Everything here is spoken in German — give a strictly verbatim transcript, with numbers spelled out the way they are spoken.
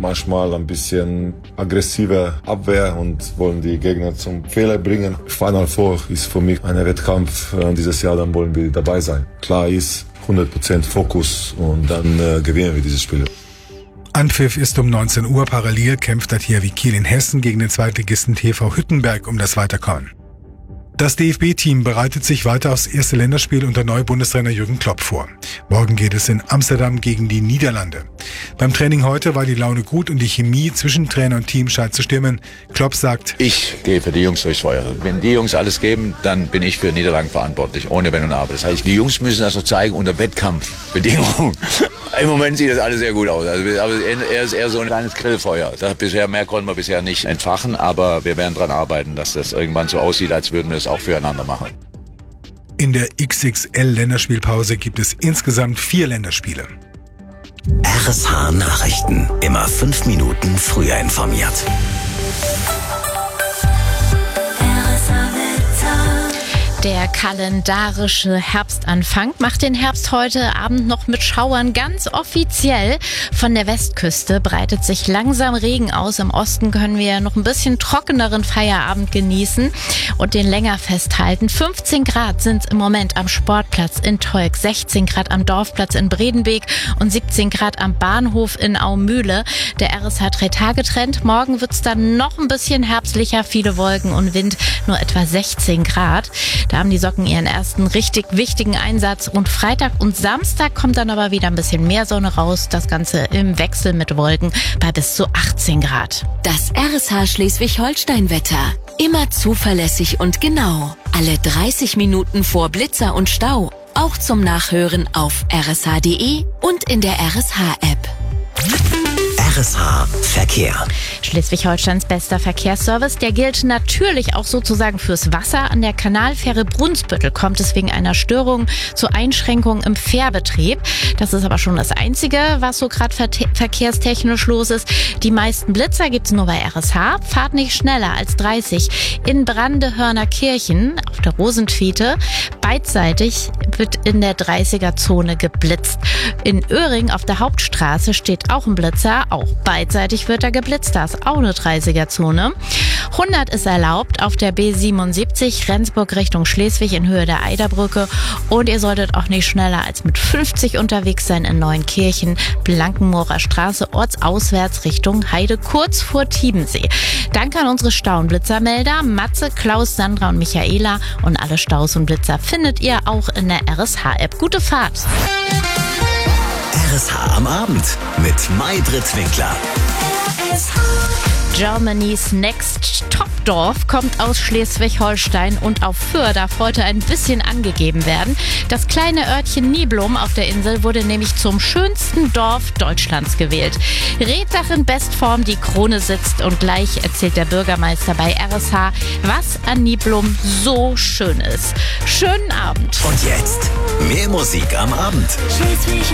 manchmal ein bisschen aggressive Abwehr und wollen die Gegner zum Fehler bringen. Final Four ist für mich ein Wettkampf. Dieses Jahr dann wollen wir dabei sein. Klar ist hundert Prozent Fokus und dann äh, gewinnen wir dieses Spiel. Anpfiff ist um neunzehn Uhr. Parallel kämpft der T H W Kiel in Hessen gegen den Zweitligisten T V Hüttenberg um das Weiterkommen. Das D F B-Team bereitet sich weiter aufs erste Länderspiel unter Neubundestrainer Jürgen Klopp vor. Morgen geht es in Amsterdam gegen die Niederlande. Beim Training heute war die Laune gut und die Chemie zwischen Trainer und Team scheint zu stimmen. Klopp sagt: Ich gehe für die Jungs durchs Feuer. Wenn die Jungs alles geben, dann bin ich für Niederlagen verantwortlich, ohne Wenn und Aber. Das heißt, die Jungs müssen das so zeigen unter Wettkampfbedingungen. Im Moment sieht das alles sehr gut aus. Also, aber er ist eher so ein kleines Grillfeuer. Das bisher, mehr konnten wir bisher nicht entfachen, aber wir werden daran arbeiten, dass das irgendwann so aussieht, als würden wir es auch füreinander machen. In der X X L-Länderspielpause gibt es insgesamt vier Länderspiele. R S H Nachrichten. Immer fünf Minuten früher informiert. Der kalendarische Herbstanfang macht den Herbst heute Abend noch mit Schauern ganz offiziell. Von der Westküste breitet sich langsam Regen aus. Im Osten können wir noch ein bisschen trockeneren Feierabend genießen und den länger festhalten. fünfzehn Grad sind im Moment am Sportplatz in Tolk, sechzehn Grad am Dorfplatz in Bredenbeek und siebzehn Grad am Bahnhof in Aumühle. Der R S H-Drei-Tage-Trend. Morgen wird's dann noch ein bisschen herbstlicher, viele Wolken und Wind, nur etwa sechzehn Grad. Da haben die Socken ihren ersten richtig wichtigen Einsatz und Freitag und Samstag kommt dann aber wieder ein bisschen mehr Sonne raus. Das Ganze im Wechsel mit Wolken bei bis zu achtzehn Grad. Das R S H Schleswig-Holstein-Wetter. Immer zuverlässig und genau. Alle dreißig Minuten vor Blitzer und Stau. Auch zum Nachhören auf r s h punkt d e und in der R S H-App. R S H Verkehr. Schleswig-Holsteins bester Verkehrsservice, der gilt natürlich auch sozusagen fürs Wasser. An der Kanalfähre Brunsbüttel kommt es wegen einer Störung zu Einschränkungen im Fährbetrieb. Das ist aber schon das Einzige, was so gerade ver- verkehrstechnisch los ist. Die meisten Blitzer gibt es nur bei R S H. Fahrt nicht schneller als dreißig. In Brandehörner Kirchen auf der Rosentwiete beidseitig wird in der dreißiger-Zone geblitzt. In Öhring auf der Hauptstraße steht auch ein Blitzer. Auch beidseitig wird da geblitzt. Da ist auch eine dreißiger-Zone. hundert ist erlaubt auf der B siebenundsiebzig Rendsburg Richtung Schleswig in Höhe der Eiderbrücke. Und ihr solltet auch nicht schneller als mit fünfzig unterwegs sein in Neunkirchen, Blankenmoorer Straße, ortsauswärts Richtung Heide, kurz vor Tiebensee. Danke an unsere Stau- und Blitzermelder Matze, Klaus, Sandra und Michaela. Und alle Staus und Blitzer findet ihr auch in der R S H-App. Gute Fahrt! R S H am Abend mit Maybrit Winkler. Germany's Next Top-Dorf kommt aus Schleswig-Holstein und auf Föhr darf heute ein bisschen angegeben werden. Das kleine Örtchen Niblum auf der Insel wurde nämlich zum schönsten Dorf Deutschlands gewählt. Redach in Bestform, die Krone sitzt und gleich erzählt der Bürgermeister bei R S H, was an Niblum so schön ist. Schönen Abend. Und jetzt mehr Musik am Abend.